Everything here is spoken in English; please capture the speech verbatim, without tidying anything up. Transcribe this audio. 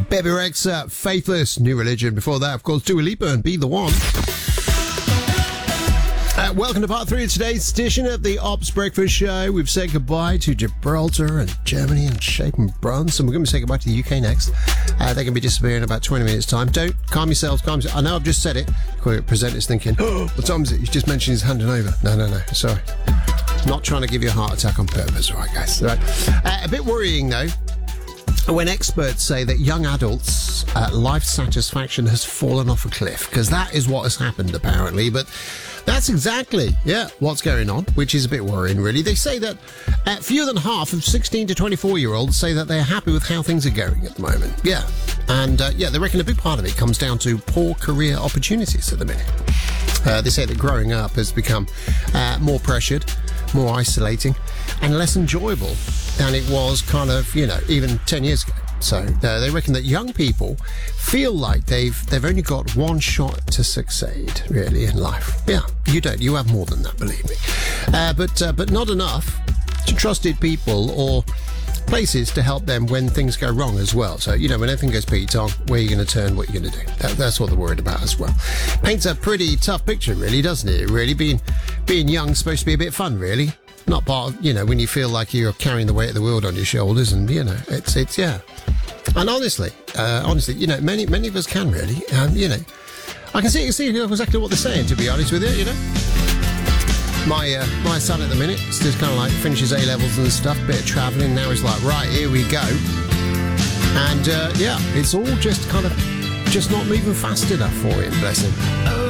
Bebe Rexha, Faithless, New Religion. Before that, of course, Dua Lipa and Be The One. Uh, welcome to part three of today's edition of the Ops Breakfast Show. We've said goodbye to Gibraltar and Germany and Shape and Bruns, and we're going to say goodbye to the U K next. Uh, they're going to be disappearing in about twenty minutes' time. Don't calm yourselves, calm yourselves. I know I've just said it. The presenter's thinking, oh, what time is it? He's just mentioned he's handing over. No, no, no, sorry. Not trying to give you a heart attack on purpose, all right, guys? All right. Uh, a bit worrying, though, when experts say that young adults' uh, life satisfaction has fallen off a cliff, because that is what has happened, apparently. But that's exactly, yeah, what's going on, which is a bit worrying, really. They say that uh, fewer than half of sixteen to twenty-four-year-olds say that they're happy with how things are going at the moment. Yeah. And, uh, yeah, they reckon a big part of it comes down to poor career opportunities at the minute. Uh, they say that growing up has become uh, more pressured, more isolating, and less enjoyable than it was kind of, you know, even ten years ago. So uh, they reckon that young people feel like they've they've only got one shot to succeed, really, in life. Yeah, you don't. You have more than that, believe me. Uh, but uh, but not enough to trusted people or places to help them when things go wrong as well. So, you know, when everything goes Pete on, where are you going to turn, what are you going to do? That, that's what they're worried about as well. Paints a pretty tough picture, really, doesn't it? Really, being being young is supposed to be a bit fun, really. Not part of, you know, when you feel like you're carrying the weight of the world on your shoulders, and, you know, it's, it's yeah. And honestly, uh, honestly, you know, many, many of us can, really. And, you know, I can see, see exactly what they're saying, to be honest with you, you know. My uh, my son at the minute still kind of like finishes A-levels and stuff, bit of travelling. Now he's like, right, here we go. And, uh, yeah, it's all just kind of just not moving fast enough for him, bless him.